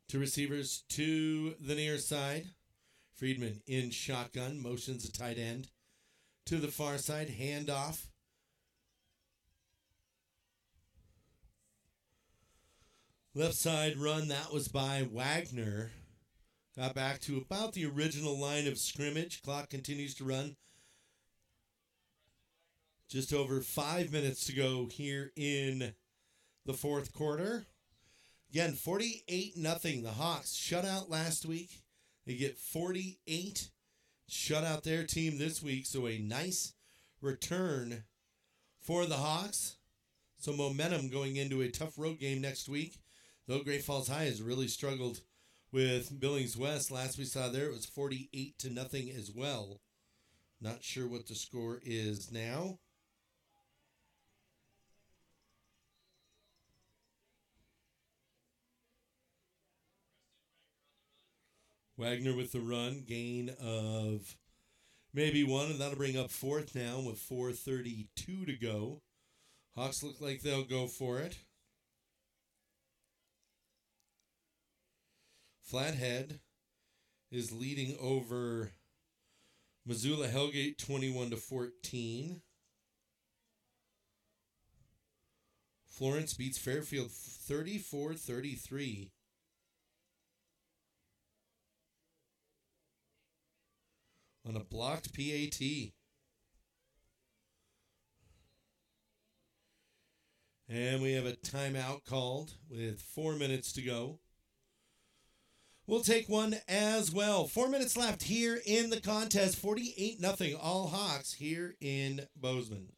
Two receivers to the near side. Friedman in shotgun, motions a tight end. To the far side, handoff. Left side run, that was by Wagner. Got back to about the original line of scrimmage. Clock continues to run. Just over 5 minutes to go here in the fourth quarter. Again, 48-0. The Hawks shut out last week. They get 48. Shut out their team this week. So a nice return for the Hawks. So momentum going into a tough road game next week. Though Great Falls High has really struggled with Billings West. Last we saw there, it was 48-0 as well. Not sure what the score is now. Wagner with the run, gain of maybe one, and that'll bring up fourth now with 4:32 to go. Hawks look like they'll go for it. Flathead is leading over Missoula Hellgate 21-14. Florence beats Fairfield 34-33. On a blocked PAT. And we have a timeout called with 4 minutes to go. We'll take one as well. 4 minutes left here in the contest. 48-0 all Hawks here in Bozeman.